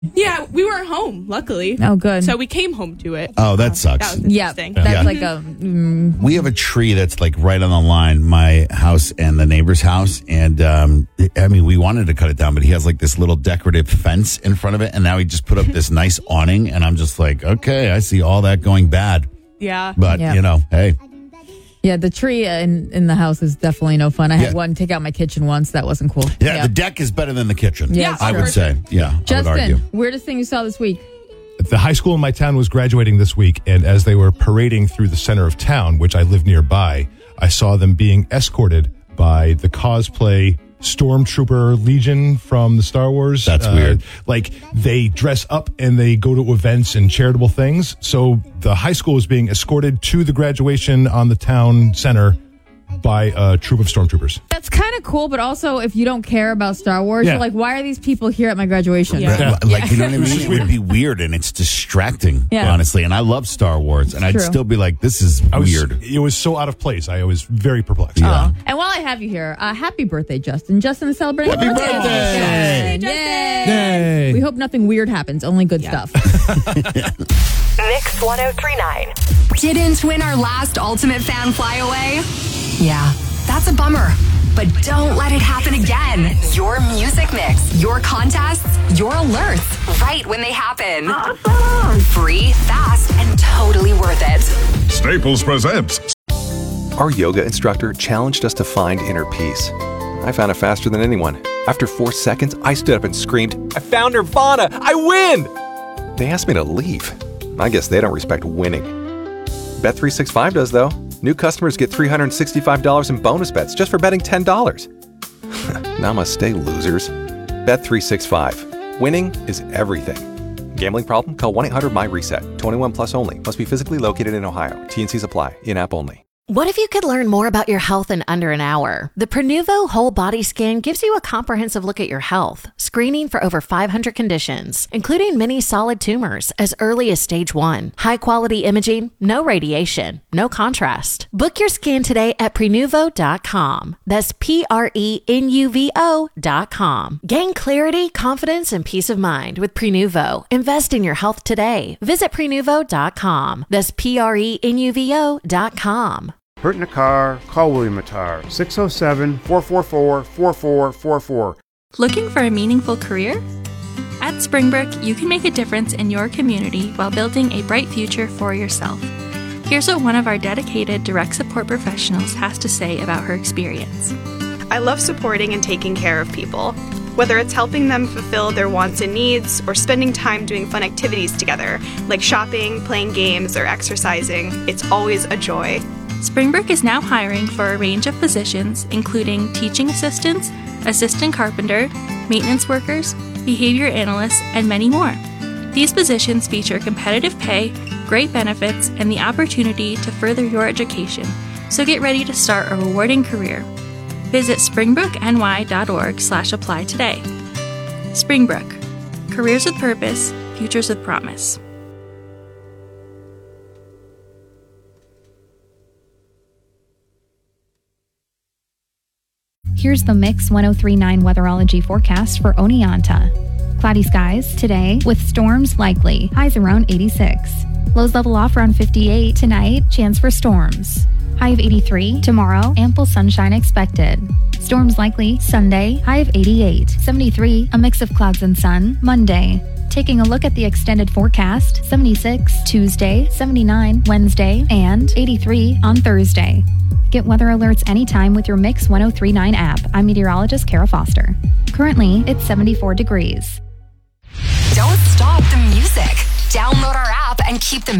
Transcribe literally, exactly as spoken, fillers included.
Yeah, we weren't home, luckily. Oh, good. So we came home to it. Oh, that sucks. That was Yeah, interesting. that's Yeah. like a... Mm, We have a tree that's like right on the line, my house and the neighbor's house. And um, I mean, we wanted to cut it down, but he has like this little decorative fence in front of it. And now he just put up this nice awning. And I'm just like, okay, I see all that going bad. Yeah. But, Yeah. you know, hey. yeah, the tree in, in the house is definitely no fun. I Yeah. had one take out my kitchen once. That wasn't cool. Yeah, the deck is better than the kitchen. Yeah, I sure. would say. Yeah, Justin, I would argue. weirdest thing you saw this week? The high school in my town was graduating this week, and as they were parading through the center of town, which I live nearby, I saw them being escorted by the cosplay Stormtrooper Legion from the Star Wars. That's weird. Like, they dress up and they go to events and charitable things. So the high school was being escorted to the graduation on the town center by a troop of stormtroopers. That's kind of cool, but also if you don't care about Star Wars, Yeah. you're like, why are these people here at my graduation? Yeah. Right, Like, you know what I mean? It would be weird and it's distracting, Yeah. honestly. And I love Star Wars, and I'd true. still be like, this is I was, weird. It was so out of place. I was very perplexed. Yeah. Oh. And while I have you here, uh, happy birthday, Justin. Justin is celebrating Happy a birthday. birthday! Yay. Yay. We hope nothing weird happens, only good stuff. Mix ten thirty-nine. Didn't win our last Ultimate Fan Flyaway? Yeah, that's a bummer. But don't let it happen again. Your music mix, your contests, your alerts, right when they happen. Awesome! Free, fast, and totally worth it. Staples presents. Our yoga instructor challenged us to find inner peace. I found it faster than anyone. After four seconds, I stood up and screamed, I found Nirvana! I win! They asked me to leave. I guess they don't respect winning. Bet three sixty-five does, though. New customers get three hundred sixty-five dollars in bonus bets just for betting ten dollars. Namaste, losers. Bet three sixty-five. Winning is everything. Gambling problem? Call one eight hundred my reset. twenty-one plus only. Must be physically located in Ohio. T and Cs apply. In-app only. What if you could learn more about your health in under an hour? The Prenuvo Whole Body Scan gives you a comprehensive look at your health, screening for over five hundred conditions, including many solid tumors as early as stage one. High quality imaging, no radiation, no contrast. Book your scan today at Prenuvo dot com. That's P R E N U V O dot com. Gain clarity, confidence, and peace of mind with Prenuvo. Invest in your health today. Visit Prenuvo dot com. That's P R E N U V O dot com. Hurt in a car? Call William Attar, six oh seven, four four four, four four four four. Looking for a meaningful career? At Springbrook, you can make a difference in your community while building a bright future for yourself. Here's what one of our dedicated direct support professionals has to say about her experience. I love supporting and taking care of people. Whether it's helping them fulfill their wants and needs or spending time doing fun activities together, like shopping, playing games, or exercising, it's always a joy. Springbrook is now hiring for a range of positions, including teaching assistants, assistant carpenter, maintenance workers, behavior analysts, and many more. These positions feature competitive pay, great benefits, and the opportunity to further your education, so get ready to start a rewarding career. Visit springbrookny dot org slash apply today. Springbrook. Careers with purpose, futures with promise. Here's the Mix ten thirty-nine weatherology forecast for Oneonta. Cloudy skies today with storms likely. Highs around eighty-six. Lows level off around fifty-eight. Tonight, chance for storms. High of eighty-three. Tomorrow, ample sunshine expected. Storms likely Sunday. High of eighty-eight. seventy-three. A mix of clouds and sun. Monday. Taking a look at the extended forecast, seventy-six Tuesday, seventy-nine Wednesday, and eighty-three on Thursday. Get weather alerts anytime with your Mix ten thirty-nine app. I'm meteorologist Kara Foster. Currently, it's seventy-four degrees. Don't stop the music. Download our app and keep the